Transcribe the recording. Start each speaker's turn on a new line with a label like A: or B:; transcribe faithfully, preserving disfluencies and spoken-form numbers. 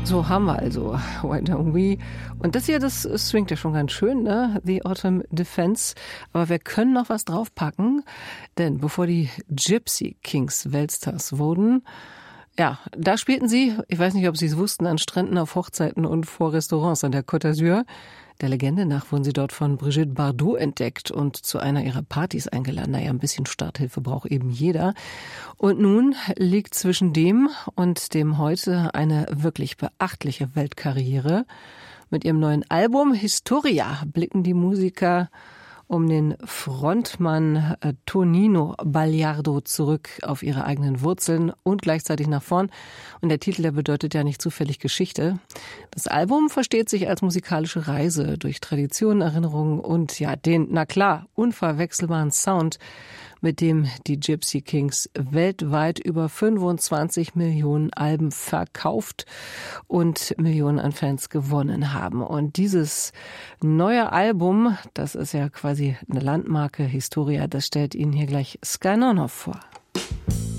A: So haben wir also Why Don't We? Und das hier, das swingt ja schon ganz schön, ne? The Autumn Defense. Aber wir können noch was draufpacken, denn bevor die Gypsy Kings Weltstars wurden, ja, da spielten sie, ich weiß nicht, ob Sie es wussten, an Stränden, auf Hochzeiten und vor Restaurants an der Côte d'Azur. Der Legende nach wurden sie dort von Brigitte Bardot entdeckt und zu einer ihrer Partys eingeladen. Naja, ein bisschen Starthilfe braucht eben jeder. Und nun liegt zwischen dem und dem heute eine wirklich beachtliche Weltkarriere. Mit ihrem neuen Album Historia blicken die Musiker um den Frontmann Tonino Bagliardo zurück auf ihre eigenen Wurzeln und gleichzeitig nach vorn. Und der Titel, der bedeutet ja nicht zufällig Geschichte. Das Album versteht sich als musikalische Reise durch Traditionen, Erinnerungen und ja, den, na klar, unverwechselbaren Sound, mit dem die Gypsy Kings weltweit über fünfundzwanzig Millionen Alben verkauft und Millionen an Fans gewonnen haben. Und dieses neue Album, das ist ja quasi eine Landmarke, Historia, das stellt Ihnen hier gleich Sky Nonhoff vor.